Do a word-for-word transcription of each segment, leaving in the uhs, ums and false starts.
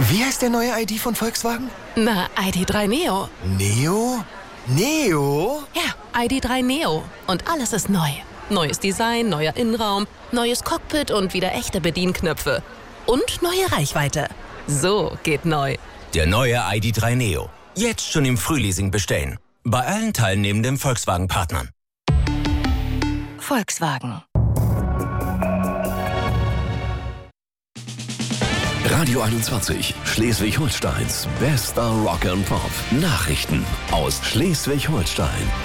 Wie heißt der neue I D von Volkswagen? Na, I D drei Neo. Neo? Neo? Ja, I D drei Neo. Und alles ist neu. Neues Design, neuer Innenraum, neues Cockpit und wieder echte Bedienknöpfe. Und neue Reichweite. So geht neu. Der neue I D drei Neo. Jetzt schon im Frühleasing bestellen. Bei allen teilnehmenden Volkswagen-Partnern. Volkswagen. Radio einundzwanzig, Schleswig-Holsteins bester Rock and Pop. Nachrichten aus Schleswig-Holstein.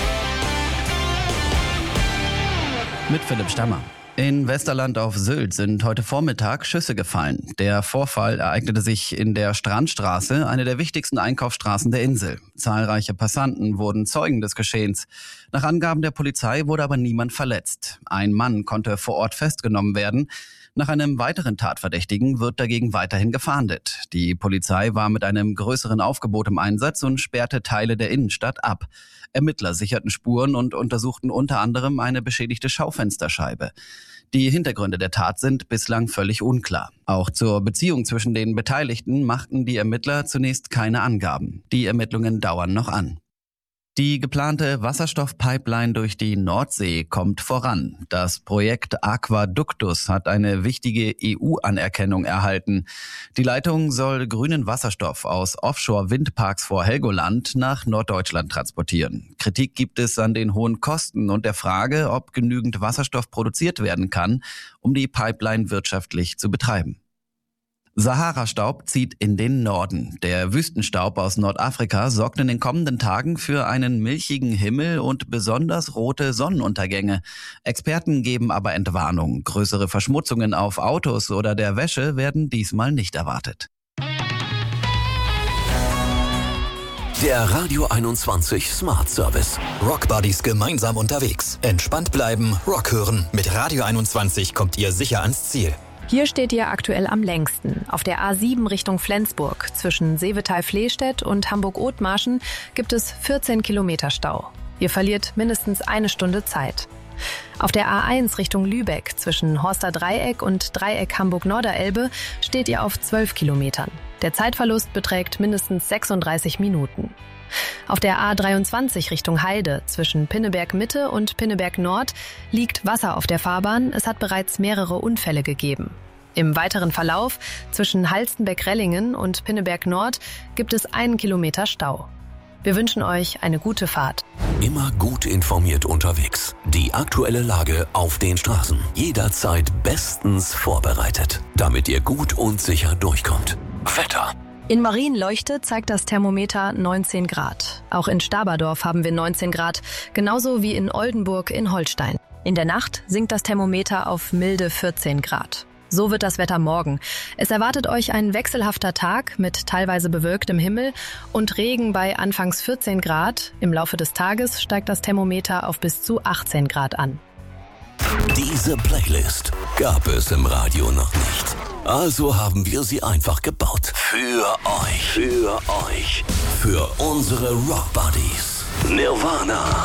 Mit Philipp Stammer. In Westerland auf Sylt sind heute Vormittag Schüsse gefallen. Der Vorfall ereignete sich in der Strandstraße, eine der wichtigsten Einkaufsstraßen der Insel. Zahlreiche Passanten wurden Zeugen des Geschehens. Nach Angaben der Polizei wurde aber niemand verletzt. Ein Mann konnte vor Ort festgenommen werden. Nach einem weiteren Tatverdächtigen wird dagegen weiterhin gefahndet. Die Polizei war mit einem größeren Aufgebot im Einsatz und sperrte Teile der Innenstadt ab. Ermittler sicherten Spuren und untersuchten unter anderem eine beschädigte Schaufensterscheibe. Die Hintergründe der Tat sind bislang völlig unklar. Auch zur Beziehung zwischen den Beteiligten machten die Ermittler zunächst keine Angaben. Die Ermittlungen dauern noch an. Die geplante Wasserstoffpipeline durch die Nordsee kommt voran. Das Projekt Aquaductus hat eine wichtige E U-Anerkennung erhalten. Die Leitung soll grünen Wasserstoff aus Offshore-Windparks vor Helgoland nach Norddeutschland transportieren. Kritik gibt es an den hohen Kosten und der Frage, ob genügend Wasserstoff produziert werden kann, um die Pipeline wirtschaftlich zu betreiben. Sahara-Staub zieht in den Norden. Der Wüstenstaub aus Nordafrika sorgt in den kommenden Tagen für einen milchigen Himmel und besonders rote Sonnenuntergänge. Experten geben aber Entwarnung. Größere Verschmutzungen auf Autos oder der Wäsche werden diesmal nicht erwartet. Der Radio einundzwanzig Smart Service. Rock Buddies gemeinsam unterwegs. Entspannt bleiben, Rock hören. Mit Radio einundzwanzig kommt ihr sicher ans Ziel. Hier steht ihr aktuell am längsten. Auf der A sieben Richtung Flensburg zwischen Seevetal-Flehstedt und Hamburg-Othmarschen gibt es vierzehn Kilometer Stau. Ihr verliert mindestens eine Stunde Zeit. Auf der A eins Richtung Lübeck zwischen Horster Dreieck und Dreieck Hamburg-Norderelbe steht ihr auf zwölf Kilometern. Der Zeitverlust beträgt mindestens sechsunddreißig Minuten. Auf der A dreiundzwanzig Richtung Heide zwischen Pinneberg Mitte und Pinneberg Nord liegt Wasser auf der Fahrbahn. Es hat bereits mehrere Unfälle gegeben. Im weiteren Verlauf zwischen Halstenbeck-Rellingen und Pinneberg Nord gibt es einen Kilometer Stau. Wir wünschen euch eine gute Fahrt. Immer gut informiert unterwegs. Die aktuelle Lage auf den Straßen. Jederzeit bestens vorbereitet, damit ihr gut und sicher durchkommt. Wetter. In Marienleuchte zeigt das Thermometer neunzehn Grad. Auch in Staberdorf haben wir neunzehn Grad, genauso wie in Oldenburg in Holstein. In der Nacht sinkt das Thermometer auf milde vierzehn Grad. So wird das Wetter morgen. Es erwartet euch ein wechselhafter Tag mit teilweise bewölktem Himmel und Regen bei anfangs vierzehn Grad. Im Laufe des Tages steigt das Thermometer auf bis zu achtzehn Grad an. Diese Playlist gab es im Radio noch nicht. Also haben wir sie einfach gebaut. Für euch. Für euch. Für unsere Rock Buddies. Nirvana,